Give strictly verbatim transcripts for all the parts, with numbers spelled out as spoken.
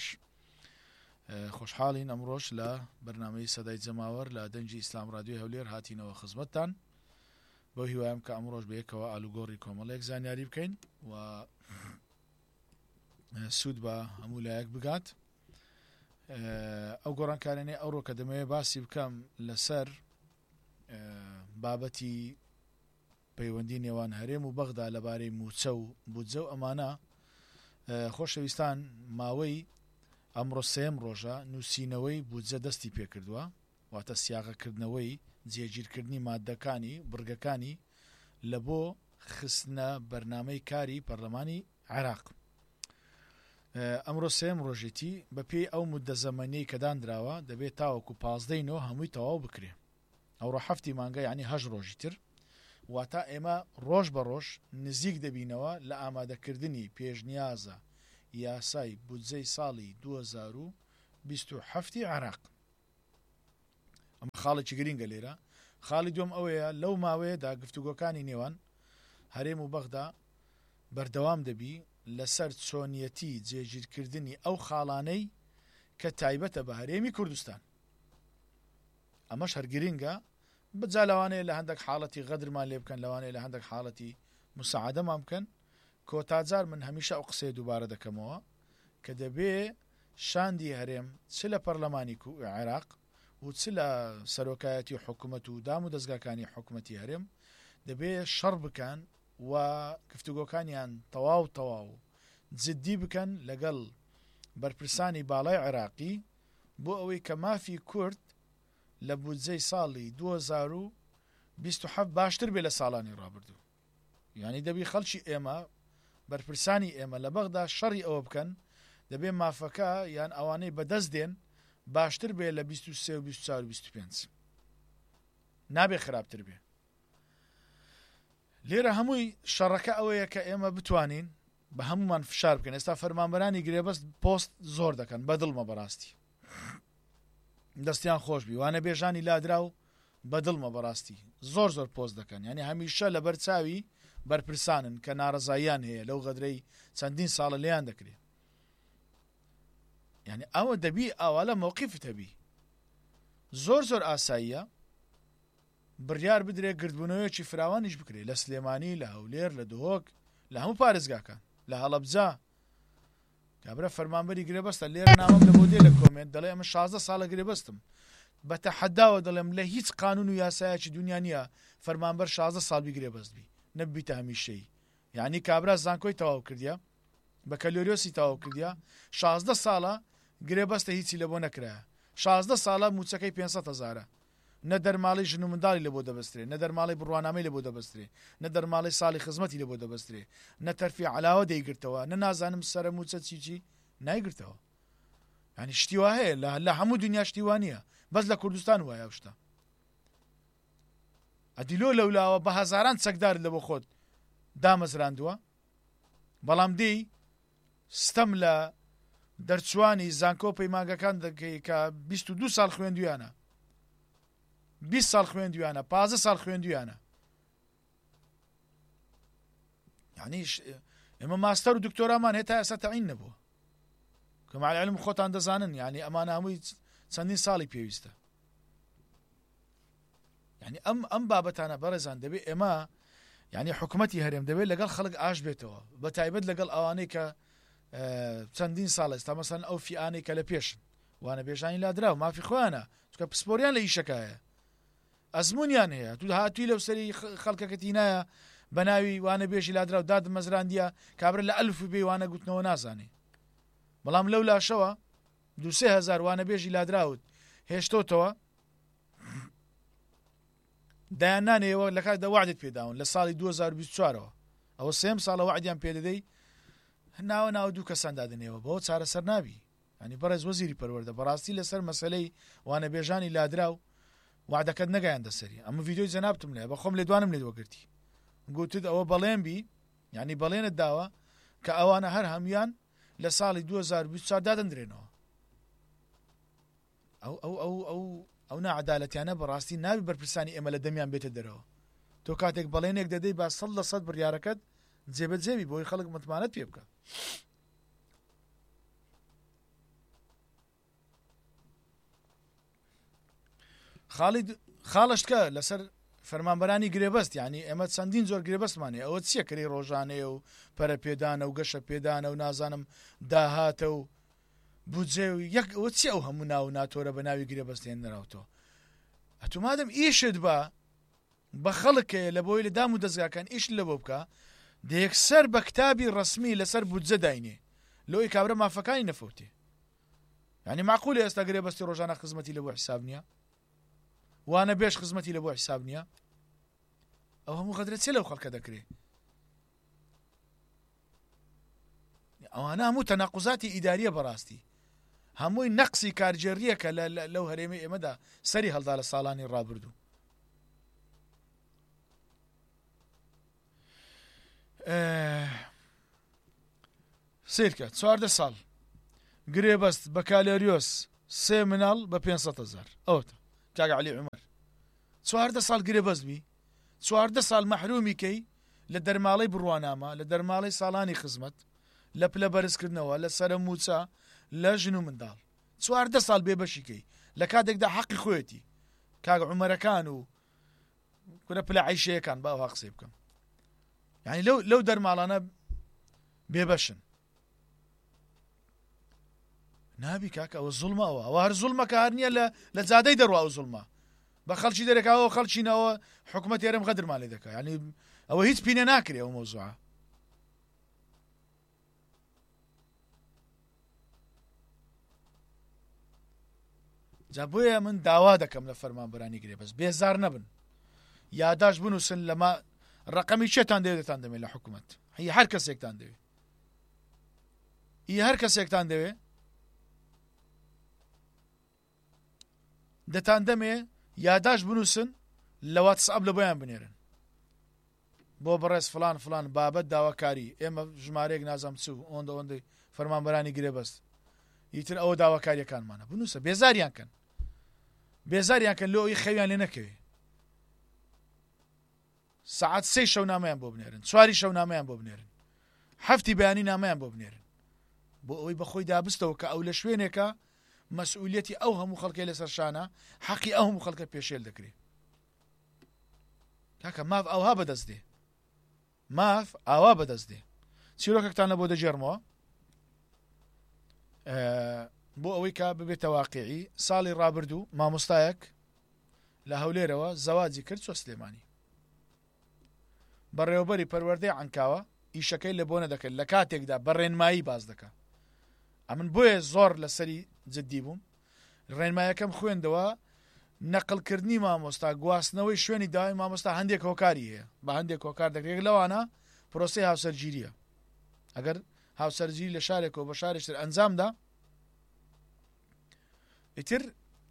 باش خۆشحاڵین ئەمڕۆژ لە بەرنامەی سەدای جەماوەر لە دەنجی ئیسلام رادیۆی هەولێر هاتینەوە خزمەتتان بۆ هیوایم کە ئەمڕۆژ بەیەکەوە ئالوگۆڕی کۆمەڵێک زانیاری بکەین و سوود بە هەموو لایەک بگات. ئەو گۆڕانکارانەی ئەوڕۆ کە دەمەوێت باسی بکەم لەسەر بابەتی پەیوەندی نێوان هەرێم و بەغدا لەبارەی موچە و بودجە و ئەمانە. خۆشەویستان، ماوەی ئەمڕۆ سێم ڕۆژە نووسینەوەی بودجە دەستی پێکردووە، واتە سیاغەکردنەوەی جێگیرکردنی مادەکانی بڕگەکانی لە بۆ خستنە بەرنامەی کاری پەرلەمانی عێراق. ئەمڕۆ سێم ڕۆژێتی بە پێی ئەو موددە زەمەنیەی کە دانراوە دەبێت تاوەکو پازدەینەوە هەمووی تەواو بکرێ. ئەوڕۆ هەفتی مانگە یعنی هەژ ڕۆژی تر، واتە ئێمە ڕۆژ بە ڕۆژ نزیک دەبینەوە لە ئامادەکردنی پێشنیازە یاسای بودجەی ساڵی دوو هەزار و بیست و هەفت عێراق. ئەمە خاڵێکی گرینگە لێرە. خاڵی دوم ئەوەیە لەو ماوەیەدا گفتوگۆکانی نێوان هەرێم و بەغدا بەردەوام دەبی لەسەر چۆنیەتی جێگیرکردنی ئەو خاڵانەی کە تایبەتە بە هەرێمی کوردستان. ئەمەش هەر گرینگە، بجا لەوانەیە لە هەندێک حاڵەتی غەدرمان لێ بکەن، لەوانەیە لە هەندێک حاڵەتی مساعدەمان بکەن. کۆتاجار من هەمیشە ئەو قسەی دووبارە دەکەمەوە کە دەبێ شاندی هەرێم چ لە پەرلەمانی عێراق و چ لە سەرۆکایەتی حکوومەت و دام و دەستگاکانی حکوومەتی هەرێم دەبێ شەڕ بکەن و گفتوگۆکانیان تەواو تەواو جددی بکەن لەگەڵ بەرپرسانی باڵای عێراقی بۆ ئەوەی کە مافی کورد لە بودجەی ساڵی دوو هەزار و بیست و هەفت باشتر بێ لە ساڵانی ڕابردوو. یعنی دەبی خەڵکی ئێمە بەرپرسانی ئێمە لە بەغدا شەڕی ئەوە بکەن دەبێ مافەکە یان ئەوانەی بەدەست دێن باشتر بێ لە بیست و سێ و بیست و چوار و بیست و پێنج، نابێ خراپتر بێ. لێرە هەمووی شەڕەکە ئەوەیە کە ئێمە بتوانین بە هەمومان فشار بکەن. ئێستا فەرمانبەرانی گرێبەست پۆست زۆر دەکەن بەدڵمە بەڕاستی، دەستیان خۆش بی، وانە بێژانی لادرا و بەدڵمە بەڕاستی زۆر زۆر پۆست دەکەن. یعنی هەمیشە لە بەرچاوی بەرپرسانن کە ناڕەزاییان هەیە لەو غەدرەی چەندین ساڵە لێیان دەکرێت. یعنی ئەوە دەبی ئاوا لە مۆقیفت هەبی. زۆر زۆر ئاساییە بڕیار بدرێت گردبوونەوەیەکی فراوانیش بکرێت لە سلێمانی، لە هەولێر، لە دهۆک، لە هەموو پارێزگاکان، لە هەڵەبجا. کابرا فەرمانبەری گرێبەستە لێرە نامەم لە بۆ دێ لە کۆمنت دەڵێ ئەمە شازدە ساڵە گرێبەستم بە تەحەداوە دەڵێم لە هیچ قانون و یاسایەکی دنیا نییە فەرمانبەر شازدە ساڵ بی گرێبەست بی نەبیتە هەمیشەی. یعنی کابرا زانکۆی تەواو کردیا، بە کەلۆریۆسی تەواو کردیا، شازدە ساڵە گرێبەستە هیچی لە بۆ نەکرایە. شازدە ساڵە موچەکەی پێنجسەد هەزارە، نە دەرماڵی ژن و منداڵی لە بۆ دەبەسترێ، نە دەرماڵی بڕوانامەی لە بۆ دەبەسترێ، نە دەرماڵی ساڵی خزمەتی لە بۆ دەبەسترێ، نە تەرفی عەلاوە دەیگرتەوە، نە نازانم سەرە موچە چیچی نایگرتەوە. یعنی شتیوا هەیە لە هەموو دنیا شتیوا نییە، بەس لە کوردستان وایە شتە. ئەدیلۆ لەولاوە بە هەزاران چەکدار لە بۆ خۆت دامەزراندووە، بەڵام دێی ستەم لە دەرچوانی زانکۆ پەیمانگەکان دەکەی کە بیست و دوو ساڵ خوێندویانە، بیست ساڵ خوێندویانە، پازدە ساڵ خوێندویانە. یعنی ئێمە ماستەر و دکتۆرامان هێتا ئێستا تەعین نەبووە کە مع العلم خۆتان دەزانن. یعنی ئەمانە هەمووی چەندین ساڵی پێویستە. یعنی ئەم ئەم بابەتانە بەڕێزان دەبێت ئێمە یعنی حکوومەتی هەرێم دەبێت لەگەڵ خەڵک ئاش بێتەوە، بە تایبەت لەگەڵ ئەوانەی کە چەندین ساڵ ئێستا مەسەن ئەو فیانەی کە لە پێشن وانە بێژانی لادرا و مافی خۆیانە چکە پسپۆریان لە ئیشەکایە، ئەزمونیان هەیە. تو هاتووی لەو سەری خەڵکەکەتی نایە بە ناوی وانە بێژی لادرا و داد مەزراندیە کابرا لە ئەلف بێ وانە گوتنەوە نازانێ، بەڵام لەو لاشەوە دو سێ هەزار وانە بێژی لادراوت هێشتۆتەوە دایان نانەوە لە کاتدا وعدت پێداون لە ساڵی دوو هەزار و بیست و چوارەوە ئەوە سێم ساڵە وعدیان پێدەدەی ناوە ناوە دوو کەسان دادنێەوە بەوە چارەسەر نابی. ینی بەڕێز وەزیری پەروەردە بەڕاستی لەسەر مەسەلەی وانە بێژانی لادرا و وعدەکەت نەگەیاندە سەری. ئەمە ڤیدیۆی جەنابتم لێ بەخۆم لێدوانم لێ دووەگرتی گوتت ئەوە بەڵێن بی، یعنی بەڵێنت داوە کە ئەوانە هەر هەمویان لە ساڵی دوو هەزار و بیست و چوار دادەندرێنەوە. ئەو ئەو ئەو ئەو ئەو نەعەدالەتیانە بەڕاستی نابی بەرپرسانی ئێمە لە دەمیان بێتە دەرەوە. تۆ کاتێک بەڵێنێک دەدەی با سەد لە سەد بڕیارەکەت جێبەجێبی بۆی خەڵک متمانەت پێ بکە. خاڵید خاڵشتکە لەسەر فەرمانبەرانی گرێبەست، یعنی ئێمە چەندین زۆر گرێبەستمانێ، ئەوە چییە کەی ڕۆژانەیە و پەرە پێدانە و گەشە پێدانە و نازانم داهاتە و بودجێ و یەک ئەوە چی ئەو هەموو ناو ناتۆرە بە ناوی گرێبەستێن نراوتەوە. ئەتومادەم ئیشت بە بە خەڵکەیە لە بۆی لە دام و دەستگاکان ئیش لە بۆ بکە دەیەکسەر بە کتابی ڕسمی لەسەر بودجە داینێ لەوەی کابرا مافەکانی نەفەوتێ. یعنی معقولە ئێستا گرێبەستی ڕۆژانە خزمەتی لە بۆ حساب نییە، وانە بێش خزمەتی لە بۆ حساب نییە، ئەو هەموو غەدرە چێ لەو خەڵکە دەکرێ؟ ئەوانە هەموو تەناقوزاتی ئیداریە بەڕاستی، هەمووی نەقسی کارجێریەکە لەو هەرێمی ئێمەدا سەری هەڵدا لە ساڵانی ڕابردوو. سیرکە چواردە ساڵ گرێبەست بە کالێریۆس سێ مناڵ بە پێنجسەد هەزار ئەوتە کاگە عەلی عومەر چواردە ساڵ گرێبەست بی، چواردە ساڵ مەحرومی کەی لە دەرماڵەی بڕوانامە، لە دەرماڵەی ساڵانی خزمەت، لە پلە بەرزکردنەوە، لە سەرە موچە، لە ژن و منداڵ، چواردە ساڵ بێبەشی کەی لە کاتێکدا حەقی خۆیەتی کاگە عومەرەکان و کورە پلە عەیشەیەکان باوها قسەی بکەم، یعنی لەو لەو دەرماڵانە بێبەشن. نابی کاکە ئەوە زوڵمەوە، ئەوە هەر زوڵمەکە هەر نییە لە جادەی دەڕوا ئەو زوڵمە بە خەڵکی دەرەکەەوە خەڵچینەوە حکومەت ێرەم غەدرمان لێ دەکات، ینی ئەوە هیچ پینە ناکرێ ئەو مۆزوعە. جا بۆیە من داوا دەکەم لە فەرمانبەرانی گرێبەست بێزار نەبن، یاداش بنووسن لەما ڕقەمی چێتان دەوێتتان دەمێت لە حکومەت، هی هەر کەسێکتان دەوێت، هی هەر کەسێکتان دەوێت دەتان دەمێ یاداش بنووسن لە واتسئاپ لە بۆیان بنێرن بۆ بەڕێز فلان فلان بابەت داواکاری ئێمە ژمارەیەک نازام چوو ئەوەندە ئەوەندەی فەرمانبەرانی گرێبەست ئیتر ئەوە داواکاریەکانمانە بنووسە بێزاریان کەن، بێزاریان کەن لۆ ئەوی خەویان لێ نەکەوێ، سەعات سێی شەو نامەیان بۆ بنێرن، چواری شەو نامەیان بۆ بنێرن، هەفتی بەیانی نامەیان بۆ بنێرن، بۆ ئەوەی بەخۆی دابستەوە کە ئەو لە شوێنێکە مەسئولیەتی ئەو هەموو خەڵکەی لەسەر شانە، حەقی ئەو هەموو خەڵکە پێشێل دەکرێت. کاکە ماف ئەوها بەدەست دێ، ماف ئاوا بەدەست دێ. چیرۆکێکتانە بۆ دەجێڕمەوە بۆ ئەوەی کە ببێتە واقعی. ساڵی ڕابردوو مامۆستایەک لە هەولێرەوە زەواجی کرد چۆ سلێمانی، بەڕێوەبەری پەروەردەی عەنکاوە ئیشەکەی لە بۆ نەدەکرد لە کاتێکدا بەڕێنمایی باز دەکات. ئەمن بۆیە زۆر لەسەری جددی بووم، ڕێنمایەکەم خوێندەوە نەقلکردنی مامۆستا، گواستنەوەی شوێنی داوای مامۆستا هەندێک هۆکاری هەیە، بە هەندێک هۆکار دەکرێت لەوانە پرۆسەی هاوسەرگیریە. ئەگەر هاوسەرگیری لە شارێکەوە بە شارێکتر ئەنجامدا ئیتر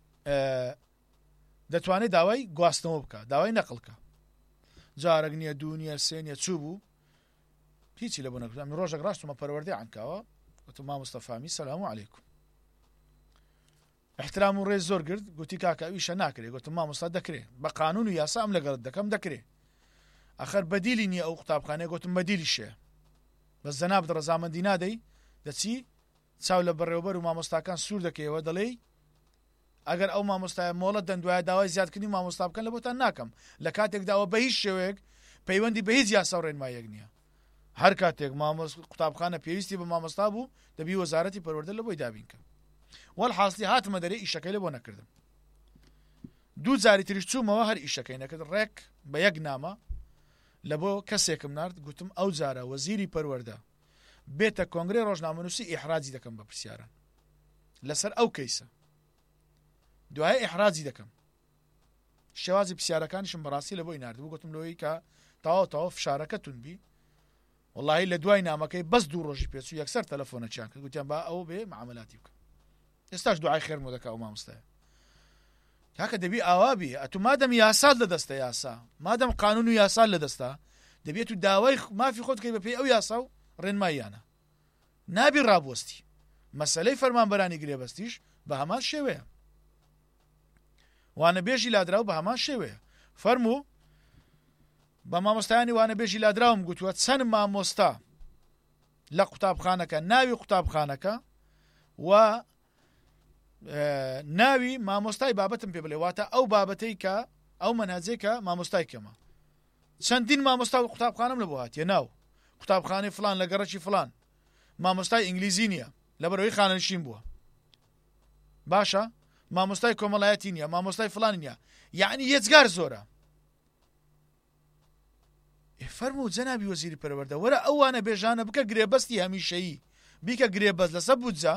دەتوانێت داوای گواستنەوە بکە، داوای نەقلکە. جارێک نییە دوو نییە سێ نییە چوو بوو هیچی لە بۆ نەکرد. من ڕۆژێک ڕاستمە پەروەردەی عەنکاوە وتم مامۆستا فامی سەلام عەلەیکوم، احترام و ڕێز زۆر گرت، گوتی کاکە ئەویشە ناکرێت. گوتم مامۆستا دەکرێت بە قانون و یاسا ئەم لەگەڵت دەکەم دەکرێت. ئەخەر بەدیلی نییە ئەو قوتابخانەیە. گوتم بەدیلی شێ بەس جەنابەت ڕەزامەندی نادەی دەچی چاو لە بەڕێوەبەر و مامۆستاکان سوور دەکەیەوە دەڵێی ئەگەر ئەو مامۆستایە مۆڵەت دەندوایە داوای زیادکردنی مامۆستا بکەن لە بۆتان ناکەم، لە کاتێکداوە بە هیچ شێوەیەک پەیوەندی بە هیچ یاسا و ڕێنماییەک نییە. هەر کاتێک قوتابخانە پێویستی بە مامۆستا بوو دەبی وەزارەتی پەروەردە لە بۆی دابینکە. وەڵحاصلی هاتمە دەرێ ئیشەکەی لە بۆ نەکردم. دوو جاری تریش چوومەوە هەر ئیشەکەی نەکرد. ڕێک بە یەک نامە لە بۆ کەسێکم نارد، گوتم ئەو جارە وەزیری پەروەردە بێتە کۆنگرەی ڕۆژنامەنووسی ئیحراجی دەکەم بە پرسیاران لەسەر ئەو کەیسە، دوایە ئیحراجی دەکەم. شێوازی پرسیارەکانیشم بەڕاستی لە بۆی ناردبوو. گوتم لەوەی کە تاوا تاوا فشارەکە تونبی، وەڵاهی لە دوای نامەکەی بەس دوو ڕۆژی پێچوو یەکسەر تەلەفۆنەچیان کرد، گوتیان با ئەو بێ معاملاتی بکە. ئێستاش دوعای خێرمۆ دەکا ئەو مامۆستایە. کاکە دەبی ئاوابی ئەتو مادەم یاسات لە دەستە یاسا، مادەم قانون و یاسات لە دەستە، دەبێت و داوای مافی خۆت کەی بەپێی ئەو یاسا و ڕێنماییانە، نابی ڕابوەستی. مەسەلەی فەرمانبەرانی گرێبەستیش بە هەمان شێوەیە، وانە بێژی لادراو بە هەمان شێوەیە. فەرموو بە مامۆستایانی وانە بێژی لادراوم گوتووە چەند مامۆستا لە قوتابخانەکە ناوی قوتابخانەکە و ناوی مامۆستای بابەتم پێ بڵێ واتە ئەو بابەتەی کە ئەو مەنهەجەی کە مامۆستای کەمە چەندین مامۆستا و قوتابخانەم لە بۆ هاتیە ناو قوتابخانەی فلان لە گەڕەکی فلان مامۆستای ئینگلیزی نییە لەبەرەوەی خانەنشین بووە باشە مامۆستای کۆمەڵایەتی نییە مامۆستای فلان نییە یعنی یەجگار زۆرە فەرموو جەنابی وەزیری پەروەردە وەرە ئەوانە بێژانە بکە گرێبەستی هەمیشەیی بیکە گرێبەست لەسەر بودجە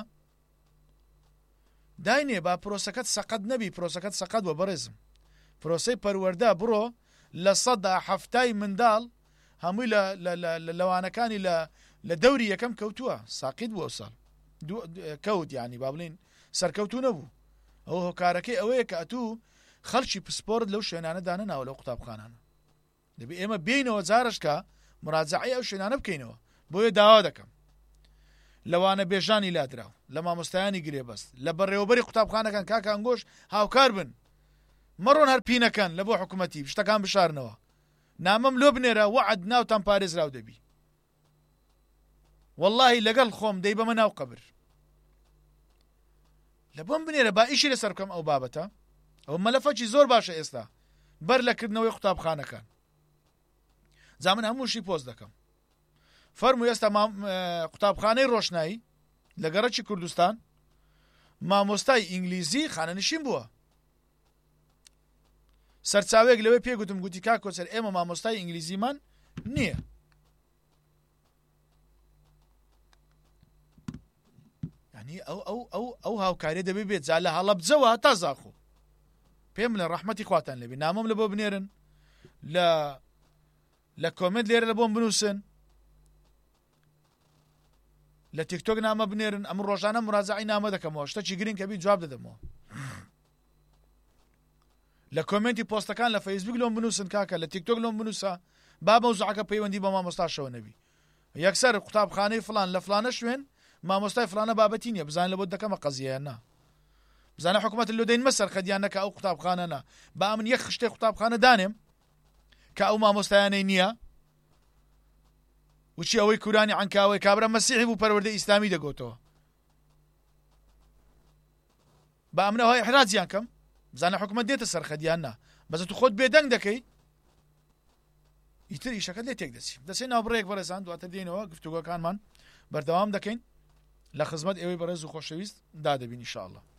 داینێ با پرۆسەکەت سەقەت نەبی پرۆسەکەت سەقەت وە بەڕێزم پرۆسەی پەروەردە بڕۆ لە سەدا هەفتای منداڵ هەمووی لە لەوانەکانی لە دەوری یەکەم کەوتووە ساقیت بووە ساڵ کەوت یعنی با بڵین سەرکەوتو نەبوو ئەو هۆکارەکەی ئەوەیە کە ئەتوو خەڵکی پسپۆرت لەو شوێنانە دانە ناوە لەو قوتابخانانە دەبێ ئێمە بینەوە جارشکە مراجعی ئەو شوێنانە بکەینەوە بۆیە داوا دەکەم لەوانە بێژانی لادراو لە مامۆستایانی گرێبەست لە بەڕێوەبەری قوتابخانەکان کاکە ئەنگۆش هاوکار بن مەڕۆن هەر پینەکەن لە بۆ حکوومەتی شتەکان بشارنەوە نامەم لۆ بنێرە وعد ناوتان پارێزراو دەبی واللهی لەگەڵ خۆم دەی بەمە ناو قەبر لە بۆم بنێرە با ئیشی لەسەر بکەم ئەو بابەتە ئەو مەلەفەکی زۆر باشە ئێستا بەر لەکردنەوەی قوتابخانەکان جا من هەمووشی پۆست دەکەم فەرموو ئێستا قوتابخانەی ڕۆشنایی لە گەڕەکی کوردستان مامۆستای ئینگلیزی خانەنشین بووە سەرچاوێک لەوەی پێگوتم گوتی کا کۆچەر ئێمە مامۆستای ئینگلیزیمان نییە ینی ئەو ئەو ئەو ئەو هاوکارێ دەبێ بێت جا لە هەڵەبجەوە هەتا زاخۆ پێم لە ڕەحمەتی خواتان لەبێ نامەم لە بۆ بنێرن لە لە کۆمنت لێرە لە بۆم بنووسن لە تیکتۆک نامە بنێرن ئەم ڕۆژانە مراجعی نامە دەکەمەوە شتێکی گرنگ کە بی جواب دەدەمەوە لە کۆمنتی پۆستەکان لە فەیسبوک لۆم بنووسن کاکە لە تیکتۆک لۆم بنووسە با مەوزوعەکە پەیوەندی بە مامۆستاشەوە نەبی یەکسەر قوتابخانەی فلان لە فلانە شوێن مامۆستای فلانە بابەتی نییە بزانین لە بۆ دەکەمە قەزیەیە نا بزانە حکوومەت لۆ دەین مەسەر خەدیان نەکە ئەو قوتابخانە نا با من یەک خشتەی قوتابخانە دانێم کە ئەو مامۆستایانەی نییە وچی ئەوەی کورانی عنکاوەی کابرا مەسیحی بوو پەروەردەی ئیسلامی دەگۆتەوە با ئەمنەوەی حراجیان کەم بزانە حکوومەت دێتە سەر خەدیان نا بەزە تو خۆت بێدەنگ دەکەی ئیتر ئیشەکەت لێ تێک دەچی دەچێت ناوبڕێک بەڕێزان دواتر دێنەوە گفتوگۆکانمان بەردەوام دەکەین لە خزمەت ئێوەی بەڕێز و خۆشەویست دادەبین ئینشاءالله